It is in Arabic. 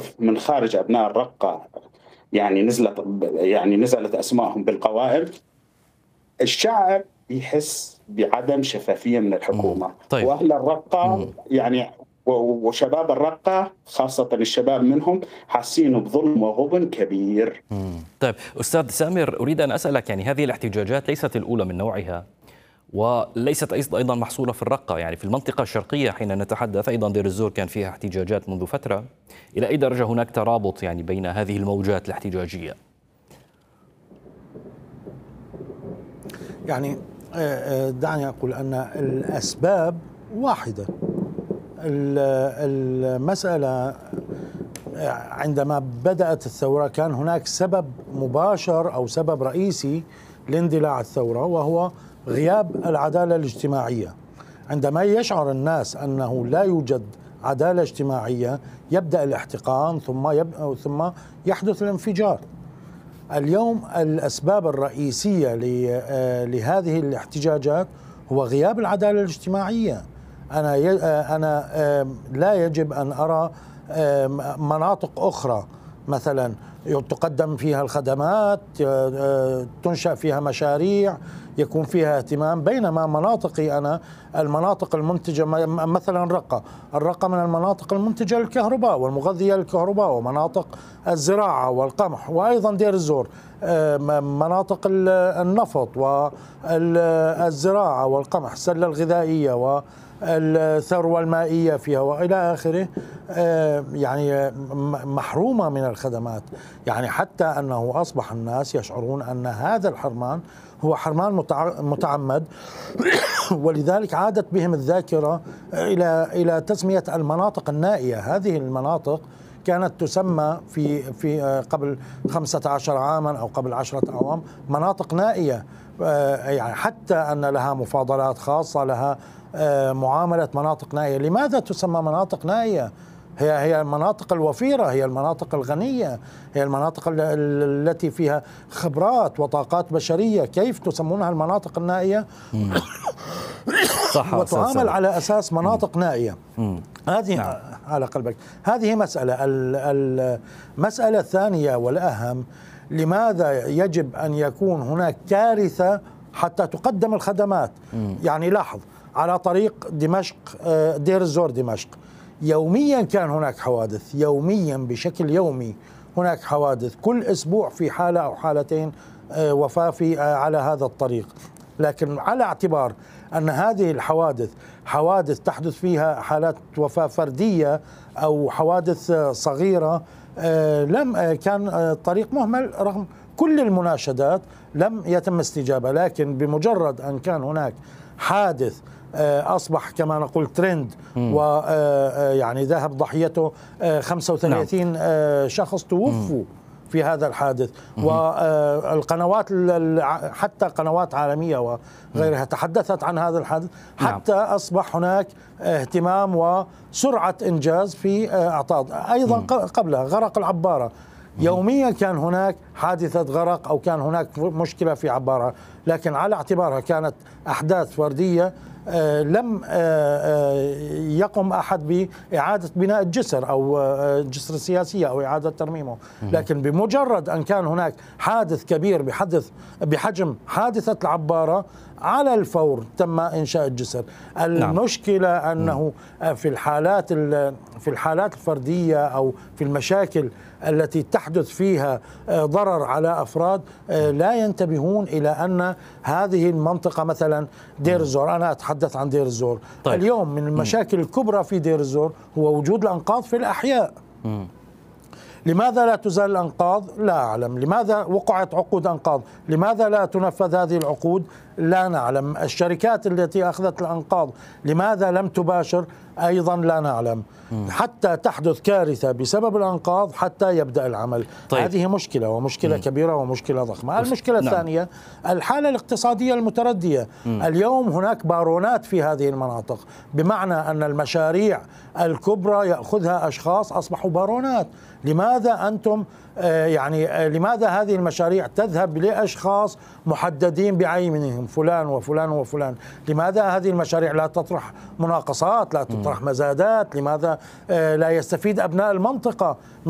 موظف من خارج أبناء الرقة نزلت أسمائهم بالقوائم، الشعب يحس بعدم شفافية من الحكومة. طيب. وأهل الرقة وشباب الرقة خاصة الشباب منهم حاسين بظلم وغبن كبير. طيب أستاذ سامر، أريد أن أسألك، هذه الاحتجاجات ليست الأولى من نوعها، وليست أيضا محصورة في الرقة، في المنطقة الشرقية حين نتحدث أيضا دير الزور كان فيها احتجاجات منذ فترة. إلى أي درجة هناك ترابط بين هذه الموجات الاحتجاجية؟ دعني أقول أن الأسباب واحدة. المسألة عندما بدأت الثورة كان هناك سبب مباشر أو سبب رئيسي لاندلاع الثورة، وهو غياب العدالة الاجتماعية. عندما يشعر الناس أنه لا يوجد عدالة اجتماعية يبدأ الاحتقان ثم يحدث الانفجار. اليوم الأسباب الرئيسية لهذه الاحتجاجات هو غياب العدالة الاجتماعية. أنا لا يجب أن أرى مناطق أخرى مثلا تقدم فيها الخدمات، تنشأ فيها مشاريع، يكون فيها اهتمام، بينما مناطقي أنا المناطق المنتجة مثلا الرقة من المناطق المنتجة للكهرباء والمغذية للكهرباء، ومناطق الزراعة والقمح، وأيضا دير الزور مناطق النفط والزراعة والقمح، السلة الغذائية والثروة المائية فيها وإلى آخره، محرومة من الخدمات. حتى أنه أصبح الناس يشعرون أن هذا الحرمان هو حرمان متعمد، ولذلك عادت بهم الذاكرة إلى تسمية المناطق النائية. هذه المناطق كانت تسمى في قبل 15 عاما أو قبل 10 أعوام مناطق نائية، حتى أن لها مفاضلات خاصة، لها معاملة مناطق نائية. لماذا تسمى مناطق نائية؟ هي المناطق الوفيرة، هي المناطق الغنية، هي المناطق التي فيها خبرات وطاقات بشرية. كيف تسمونها المناطق النائية؟ صح، وتعامل على أساس مناطق نائية. هذه على قلبك. هذه مسألة. المسألة الثانية والأهم، لماذا يجب أن يكون هناك كارثة حتى تقدم الخدمات؟ لاحظ، على طريق دمشق دير الزور دمشق يوميا كان هناك حوادث، يوميا بشكل يومي هناك حوادث، كل أسبوع في حالة أو حالتين وفاة على هذا الطريق. لكن على اعتبار أن هذه الحوادث حوادث تحدث فيها حالات وفاة فردية أو حوادث صغيرة، كان الطريق مهمل رغم كل المناشدات، لم يتم استجابة. لكن بمجرد أن كان هناك حادث أصبح كما نقول ترند، ذهب ضحيته 35 شخص توفوا في هذا الحادث، والقنوات حتى قنوات عالمية وغيرها تحدثت عن هذا الحادث، حتى أصبح هناك اهتمام وسرعة إنجاز في إعطاء. أيضا قبلها غرق العبارة، يوميا كان هناك حادثة غرق أو كان هناك مشكلة في عبارة، لكن على اعتبارها كانت أحداث فردية لم يقم أحد بإعادة بناء الجسر أو الجسر السياسية أو إعادة ترميمه. لكن بمجرد أن كان هناك حادث كبير بحجم حادثة العبارة، على الفور تم إنشاء الجسر. المشكلة أنه في الحالات الفردية أو في المشاكل التي تحدث فيها ضرر على أفراد لا ينتبهون إلى أن هذه المنطقة مثلا دير الزور. أنا أتحدث عن دير الزور. طيب. اليوم من المشاكل الكبرى في دير الزور هو وجود الأنقاض في الأحياء. لماذا لا تزال الأنقاض؟ لا أعلم. لماذا وقعت عقود أنقاض؟ لماذا لا تنفذ هذه العقود؟ لا نعلم. الشركات التي أخذت الأنقاض لماذا لم تباشر؟ أيضا لا نعلم. حتى تحدث كارثة بسبب الأنقاض حتى يبدأ العمل. طيب. هذه مشكلة، ومشكلة كبيرة ومشكلة ضخمة. المشكلة الثانية الحالة الاقتصادية المتردية. اليوم هناك بارونات في هذه المناطق، بمعنى أن المشاريع الكبرى يأخذها أشخاص أصبحوا بارونات. لماذا أنتم لماذا هذه المشاريع تذهب لأشخاص محددين بعينهم، فلان وفلان وفلان؟ لماذا هذه المشاريع لا تطرح مناقصات، لا تطرح مزادات؟ لماذا لا يستفيد أبناء المنطقة